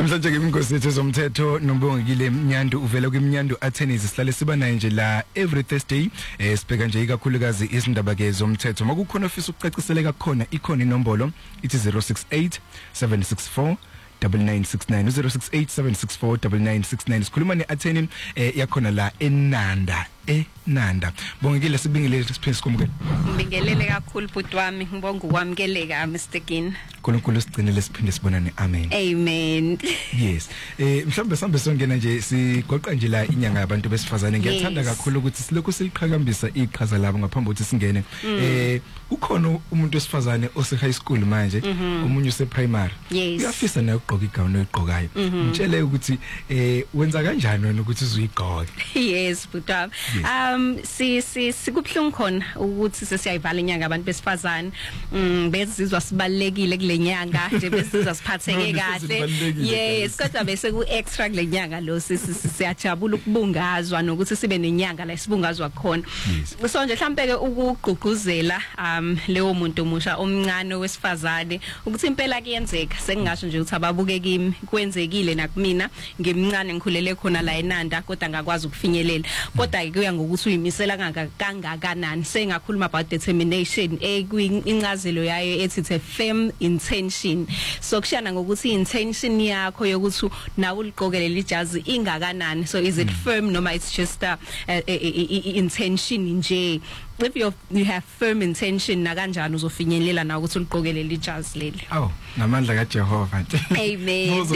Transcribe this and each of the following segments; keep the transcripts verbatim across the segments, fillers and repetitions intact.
Namhlanje ke inkosi yethu zomthetho Nombongile Mnyandu uvela kwimnyandu attorneys sihlale siba naye nje la every Thursday eh sibheka nje ikakhulukazi izindaba ke zomthetho makukhona ofisa ukucaciseleka khona ikhona inombolo ithi zero six eight seven six four nine nine six nine zero six eight seven six four nine nine six nine sikhuluma ne-attorney eh yakhona la eNanda eNanda. Bongile sibingile siphinde sikumukele. Ngibingelele kakhulu bhuti wami ngibonga ukwamukeleka Mister Gin. Nkulunkulu sigcinele siphinde sibonane. Amen. Amen. Yes. Eh mhlambe sambe songena nje sigoqa nje la inyanga yabantu besifazane. Ngiyathanda kakhulu ukuthi silokhu siqhakambisa iqhaza labo ngaphambi kokuthi singene. Eh ukhona umuntu wesifazane ose high school manje, umunye use primary. Uyafisa naye ukugqoka igown oyigqokayo. Mtshele ukuthi eh wenza kanjani wena ukuthi uzuyigqoke? Yes, bhuti wami. Um si si sikubhlungu khona ukuthi sesiyayivala inyanga abantu besifazane. Mm bezizwa sibalekile kule nyanga nje bezizwa siphatheke kahle. Yes, kodwa bese ku extra kule nyanga lo siyajabula ukubungazwa nokuthi sibe nenyanga la sibungazwa khona. So nje mhlambe ke ukugqugquzela um leyo muntu omusha omncane wesifazane ukuthi impela kuyenzeka sengingasho nje ukuthi ababuke kimi kwenzekile nakumina ngimncane ngikhulele khona la eNanda kodwa ngakwazi ukufinyelela. Kodwa kuya ngokuthi uyimisela kangakanani sengakhuluma about determination ekwincazelo yayo ethi it's a firm intention. So kushana ngokuthi intention yakho yokuthi nawe uliqokelele ijazi ingakanani. So is it firm noma it's just a, a, a, a intention nje. If you you have firm intention na kanjani uzofinyelela na ukuthi uliqokelele ijazi leli. Aw ngamandla kaJehova nje. Amen.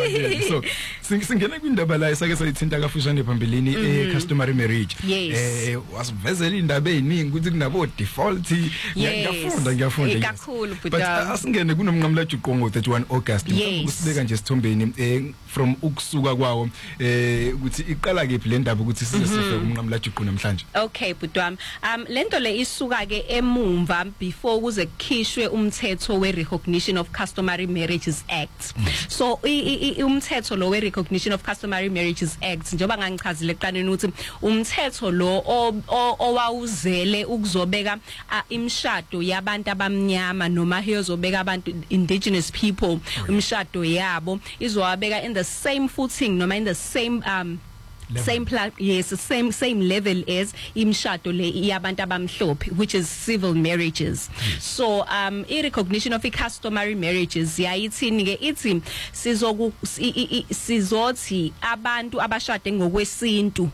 So singena kwindaba la esake sayithinta kafushane phambilini eh customary marriage. Eh wasivezela indaba eziningi ukuthi kunabo default. Ngiyafunda ngiyafunda. Kakhulu but asingene kunomnqamla juqongo thirty-one August usibeka nje sithombeni eh from ukusuka kwawo eh ukuthi iqala kephi le ndaba ukuthi sisesefe umnqamla juqo namhlanje. Okay butwami. Um lento le isuka ke emumva before kuze kukhishwe umthetho we Recognition of Customary Marriages Act. So umthetho lo we Recognition of Customary Marriages Act njengoba ngangichazile eqaneni ukuthi umthetho lo owawuzele ukuzobeka imshado yabantu abamnyama noma heyozobeka abantu indigenous people umshado yabo izowabeka in the same footing noma in the same um level. Same pla yes same same level as imshado le yabantu abamhlophe which is civil marriages. Yes. So um I recognition of customary marriages yayithini ke ithi sizoku sizothi abantu abashade ngokwesintu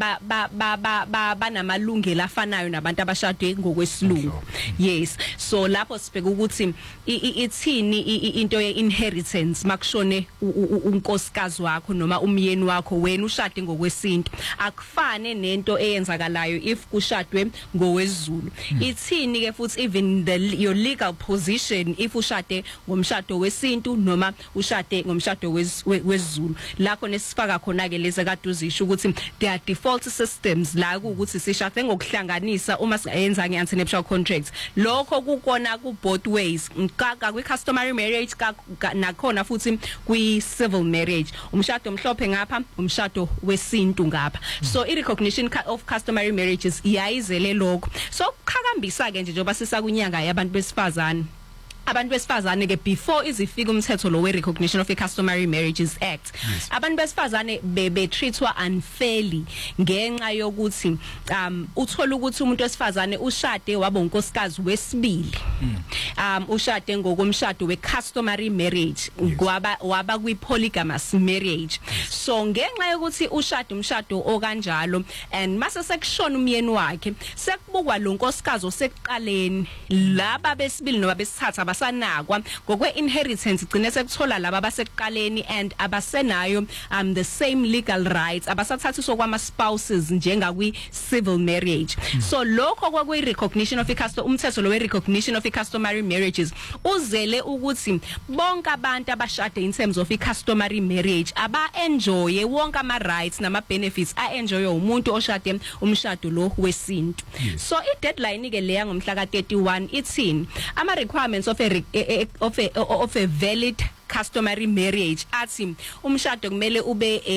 banamalungelo afanayo nabantu abashade ngokwesilungu. Yes, so lapho sibheka ukuthi ithini into ye inheritance makushone unkosikazi wakho noma umyeni wakho wena ushade ngokwesintu akufane nento eyenzakalayo if kushadwe ngowezulu. Ithini ke futhi even the your legal position if ushade ngomshado wesintu noma ushade ngomshado wezulu lakho nesifaka khona ke lezi kade uzisho ukuthi there are default systems la ukuthi sishade ngokuhlanganisa uma siyenza nge-antenuptial contracts lokho kukona ku both ways ngaka kwi customary marriage nakhona futhi kwi civil marriage umshado omhlophe ngapha umshado wesintu ngapha. So I recognition of customary marriages iyayizele lokho. So kukhakambisa ke nje njengoba sisakunyanga yabantu besifazane abantu besifazane ke before izifika umthetho lo we Recognition of Customary Marriages Act. Yes. Abantu besifazane bebe treatwa unfairly ngenxa yokuthi um uthola ukuthi umuntu wesifazane ushade waba unkosikazi wesibili. Mm. Um ushade ngokomshado we customary marriage. Yes. Kwaba waba kwi polygamous marriage. Yes. So ngenxa yokuthi ushade umshado okanjalo and mase sekushona umyeni wakhe sekubukwa lo nkosikazi osekuqaleni laba besibili noba besithatha sanakwa ngokwe inheritance igcine sekuthola laba abasekuqaleni and abasenayo um the same legal rights abasathathiswa kwama spouses njenga kwi civil marriage. Mm. So lokho kwakwi recognition of custom umthetho lo we recognition of customary marriages uzele ukuthi bonke abantu abashade in terms of customary marriage aba enjoy wonke ama rights nama benefits a enjoy umuntu oshade umshado lo wesintu. Yes. So I deadline ke leya ngomhla ka thirty-one ithini ama requirements of a of a of a valid customary marriage athi umshado kumele ube